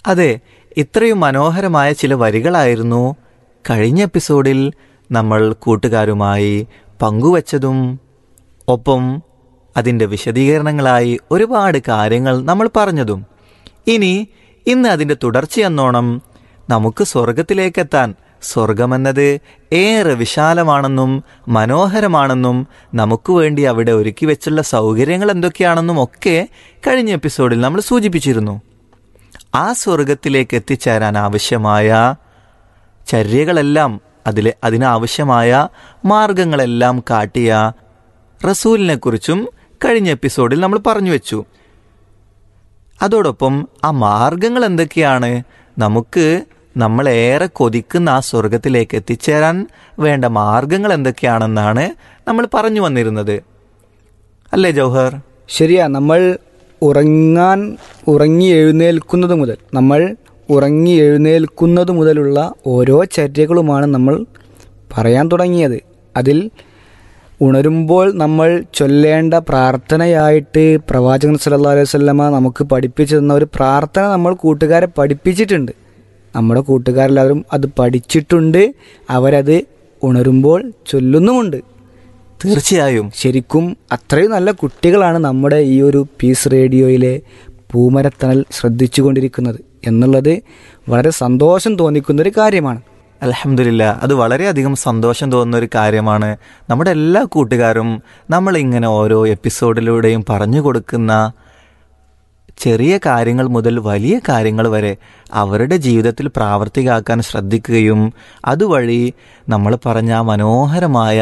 അതെ, ഇത്രയും മനോഹരമായ ചില വരികളായിരുന്നു കഴിഞ്ഞ എപ്പിസോഡിൽ നമ്മൾ കൂട്ടുകാരുമായി പങ്കുവച്ചതും ഒപ്പം അതിൻ്റെ വിശദീകരണങ്ങളായി ഒരുപാട് കാര്യങ്ങൾ നമ്മൾ പറഞ്ഞതും. ഇന്ന് അതിൻ്റെ തുടർച്ചയെന്നോണം നമുക്ക് സ്വർഗത്തിലേക്കെത്താൻ, സ്വർഗമെന്നത് ഏറെ വിശാലമാണെന്നും മനോഹരമാണെന്നും നമുക്ക് വേണ്ടി അവിടെ ഒരുക്കി വെച്ചുള്ള സൗകര്യങ്ങൾ എന്തൊക്കെയാണെന്നും ഒക്കെ കഴിഞ്ഞ എപ്പിസോഡിൽ നമ്മൾ സൂചിപ്പിച്ചിരുന്നു. ആ സ്വർഗത്തിലേക്ക് എത്തിച്ചേരാൻ ആവശ്യമായ ചര്യകളെല്ലാം, അതിനാവശ്യമായ മാർഗങ്ങളെല്ലാം കാട്ടിയ റസൂലിനെ കുറിച്ചും കഴിഞ്ഞ എപ്പിസോഡിൽ നമ്മൾ പറഞ്ഞു വെച്ചു. അതോടൊപ്പം ആ മാർഗങ്ങൾ എന്തൊക്കെയാണ്, നമ്മളേറെ കൊതിക്കുന്ന ആ സ്വർഗത്തിലേക്ക് എത്തിച്ചേരാൻ വേണ്ട മാർഗങ്ങൾ എന്തൊക്കെയാണെന്നാണ് നമ്മൾ പറഞ്ഞു വന്നിരുന്നത്. അല്ലേ ജൗഹർ? ശരിയാ. നമ്മൾ ഉറങ്ങി എഴുന്നേൽക്കുന്നത് മുതലുള്ള ഓരോ ചര്യകളുമാണ് നമ്മൾ പറയാൻ തുടങ്ങിയത്. അതിൽ ഉണരുമ്പോൾ നമ്മൾ ചൊല്ലേണ്ട പ്രാർത്ഥനയായിട്ട് പ്രവാചകൻ സല്ലല്ലാഹു അലൈഹി വസല്ലമ നമുക്ക് പഠിപ്പിച്ചു തന്ന ഒരു പ്രാർത്ഥന നമ്മൾ കൂട്ടുകാരെ പഠിപ്പിച്ചിട്ടുണ്ട്. നമ്മുടെ കൂട്ടുകാരെല്ലാവരും അത് പഠിച്ചിട്ടുണ്ട്, അവരത് ഉണരുമ്പോൾ ചൊല്ലുന്നുമുണ്ട്. തീർച്ചയായും ശരിക്കും അത്രയും നല്ല കുട്ടികളാണ് നമ്മുടെ ഈ ഒരു പീസ് റേഡിയോയിലെ പൂമരത്തണൽ ശ്രദ്ധിച്ചു കൊണ്ടിരിക്കുന്നത് എന്നുള്ളത് വളരെ സന്തോഷം തോന്നിക്കുന്നൊരു കാര്യമാണ്. അൽഹംദുലില്ലാ, അത് വളരെയധികം സന്തോഷം തോന്നുന്ന ഒരു കാര്യമാണ്. നമ്മുടെ എല്ലാ കൂട്ടുകാരും നമ്മളിങ്ങനെ ഓരോ എപ്പിസോഡിലൂടെയും പറഞ്ഞു കൊടുക്കുന്ന ചെറിയ കാര്യങ്ങൾ മുതൽ വലിയ കാര്യങ്ങൾ വരെ അവരുടെ ജീവിതത്തിൽ പ്രാവർത്തികമാക്കാൻ ശ്രദ്ധിക്കുകയും അതുവഴി നമ്മൾ പറഞ്ഞ മനോഹരമായ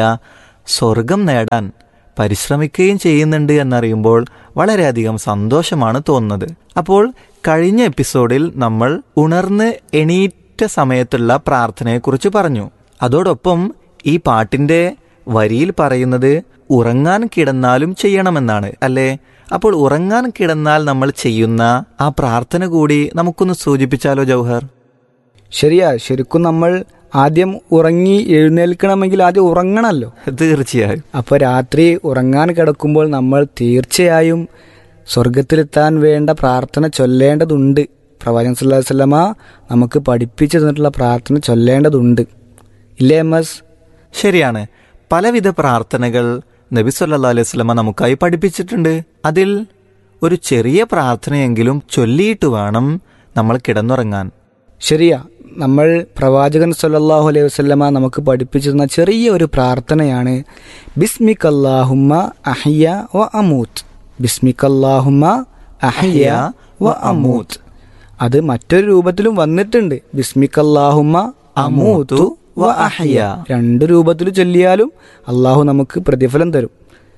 സ്വർഗം നേടാൻ പരിശ്രമിക്കുകയും ചെയ്യുന്നുണ്ട് എന്നറിയുമ്പോൾ വളരെയധികം സന്തോഷമാണ് തോന്നുന്നത്. അപ്പോൾ കഴിഞ്ഞ എപ്പിസോഡിൽ നമ്മൾ ഉണർന്ന് എണീറ്റ സമയത്തുള്ള പ്രാർത്ഥനയെക്കുറിച്ച് പറഞ്ഞു. അതോടൊപ്പം ഈ പാട്ടിൻ്റെ വരിയിൽ പറയുന്നത് ഉറങ്ങാൻ കിടന്നാലും ചെയ്യണമെന്നാണ്, അല്ലേ? അപ്പോൾ ഉറങ്ങാൻ കിടന്നാൽ നമ്മൾ ചെയ്യുന്ന ആ പ്രാർത്ഥന കൂടി നമുക്കൊന്ന് സൂചിപ്പിച്ചാലോ ജൗഹർ? ശരിയാ. ശരിക്കും നമ്മൾ ആദ്യം ഉറങ്ങി എഴുന്നേൽക്കണമെങ്കിൽ ആദ്യം ഉറങ്ങണമല്ലോ. തീർച്ചയായും. അപ്പോൾ രാത്രി ഉറങ്ങാൻ കിടക്കുമ്പോൾ നമ്മൾ തീർച്ചയായും സ്വർഗത്തിലെത്താൻ വേണ്ട പ്രാർത്ഥന ചൊല്ലേണ്ടതുണ്ട്. പ്രവാചകൻ സല്ലല്ലാഹു അലൈഹി വസല്ലമ നമുക്ക് പഠിപ്പിച്ചു തന്നിട്ടുള്ള പ്രാർത്ഥന ചൊല്ലേണ്ടതുണ്ട്, ഇല്ലേ എംഎസ്? ശരിയാണ്. പലവിധ പ്രാർത്ഥനകൾ നബി സല്ലല്ലാഹു അലൈഹി വസല്ലമ നമുക്കായി പഠിപ്പിച്ചിട്ടുണ്ട്. അതിൽ ഒരു ചെറിയ പ്രാർത്ഥനയെങ്കിലും ചൊല്ലിയിട്ട് വേണം നമ്മൾ കിടന്നുറങ്ങാൻ. ശരിയാ. നമ്മൾ പ്രവാചകൻ സല്ലല്ലാഹു അലൈഹി വസല്ലമ നമുക്ക് പഠിപ്പിച്ചു തന്ന ചെറിയ ഒരു പ്രാർത്ഥനയാണ് ബിസ്മിക്കല്ലാഹുമ്മ അഹ്യ വ അമൂത്ത്. ബിസ്മിക്കല്ലാഹുമ്മ അഹ്യ വ അമൂത്ത്. അത് മറ്റൊരു രൂപത്തിലും വന്നിട്ടുണ്ട്, ബിസ്മിക്കല്ലാഹുമ്മ അമൂതു വ അഹ്യ. രണ്ട് രൂപത്തിൽ ചൊല്ലിയാലും അള്ളാഹു നമുക്ക് പ്രതിഫലം തരും.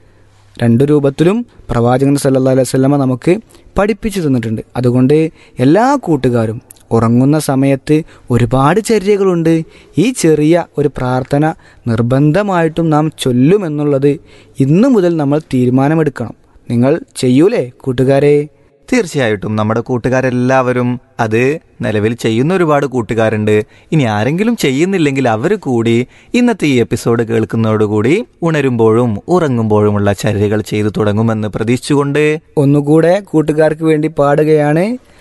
രണ്ട് രൂപത്തിലും പ്രവാചകൻ സല്ലല്ലാഹു അലൈഹി വസല്ലമ നമുക്ക് പഠിപ്പിച്ചു തന്നിട്ടുണ്ട്. അതുകൊണ്ട് എല്ലാ കൂട്ടുകാരും ഉറങ്ങുന്ന സമയത്ത് ഒരുപാട് ചര്യകളുണ്ട്. ഈ ചെറിയ ഒരു പ്രാർത്ഥന നിർബന്ധമായിട്ടും നാം ചൊല്ലുമെന്നുള്ളത് ഇന്നു മുതൽ നമ്മൾ തീരുമാനമെടുക്കണം. നിങ്ങൾ ചെയ്യൂലേ കൂട്ടുകാരെ? തീർച്ചയായിട്ടും. നമ്മുടെ കൂട്ടുകാരെല്ലാവരും അത് നിലവിൽ ചെയ്യുന്ന ഒരുപാട് കൂട്ടുകാരുണ്ട്. ഇനി ആരെങ്കിലും ചെയ്യുന്നില്ലെങ്കിൽ അവർ കൂടി ഇന്നത്തെ ഈ എപ്പിസോഡ് കേൾക്കുന്നതോടുകൂടി ഉണരുമ്പോഴും ഉറങ്ങുമ്പോഴുമുള്ള ചര്യകൾ ചെയ്തു തുടങ്ങുമെന്ന് പ്രതീക്ഷിച്ചുകൊണ്ട് ഒന്നുകൂടെ കൂട്ടുകാർക്ക് വേണ്ടി പാടുകയാണ്